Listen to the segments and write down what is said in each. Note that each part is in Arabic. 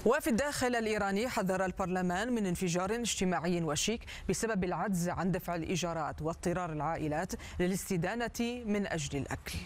وفي الداخل الإيراني حذر البرلمان من انفجار اجتماعي وشيك بسبب العجز عن دفع الإيجارات واضطرار العائلات للاستدانة من أجل الأكل.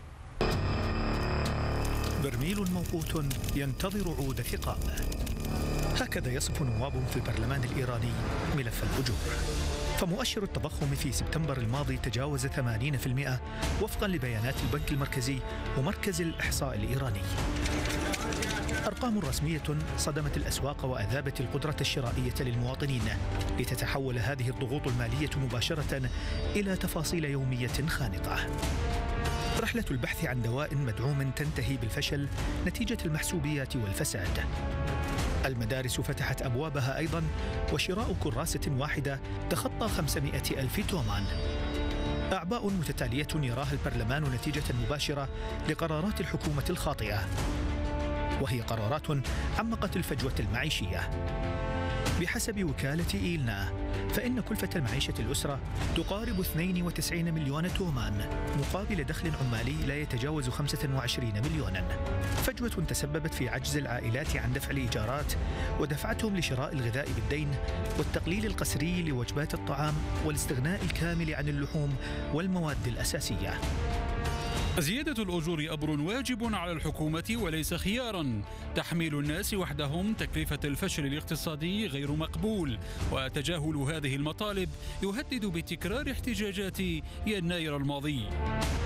برميل موقوت ينتظر عود ثقاب. هكذا يصف نواب في البرلمان الإيراني ملف الأجور. فمؤشر التضخم في سبتمبر الماضي تجاوز 80% وفقا لبيانات البنك المركزي ومركز الإحصاء الإيراني. أرقام رسمية صدمت الأسواق وأذابت القدرة الشرائية للمواطنين، لتتحول هذه الضغوط المالية مباشرة إلى تفاصيل يومية خانقة. رحلة البحث عن دواء مدعوم تنتهي بالفشل نتيجة المحسوبيات والفساد. المدارس فتحت أبوابها أيضا، وشراء كراسة واحدة تخطى 500 ألف تومان. أعباء متتالية يراها البرلمان نتيجة مباشرة لقرارات الحكومة الخاطئة، وهي قرارات عمقت الفجوة المعيشية. بحسب وكالة إيلنا، فإن كلفة المعيشة الأسرة تقارب 92 مليون تومان مقابل دخل عمالي لا يتجاوز 25 مليونا. فجوة تسببت في عجز العائلات عن دفع الإيجارات ودفعتهم لشراء الغذاء بالدين والتقليل القسري لوجبات الطعام والاستغناء الكامل عن اللحوم والمواد الأساسية. زيادة الأجور أمر واجب على الحكومة وليس خيارا. تحميل الناس وحدهم تكلفة الفشل الاقتصادي غير مقبول، وتجاهل هذه المطالب يهدد بتكرار احتجاجات يناير الماضي.